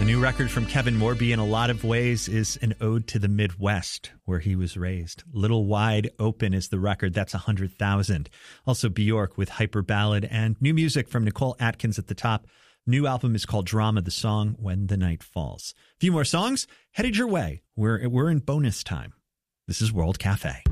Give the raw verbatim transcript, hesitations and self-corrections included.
The new record from Kevin Morby in a lot of ways is an ode to the Midwest, where he was raised. Little Wide Open is the record. That's one hundred thousand. Also Bjork with Hyper Ballad, and new music from Nicole Atkins at the top. New album is called Drama, the song When the Night Falls. A few more songs headed your way. We're, we're in bonus time. This is World Cafe.